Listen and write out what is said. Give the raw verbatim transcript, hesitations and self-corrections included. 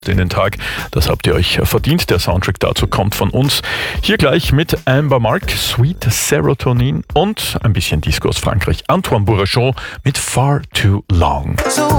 in den Tag. Das habt ihr euch verdient. Der Soundtrack dazu kommt von uns. Hier gleich mit Amber Mark, Sweet Serotonin und ein bisschen Disco aus Frankreich. Antoine Bourrachon mit Far Too Long.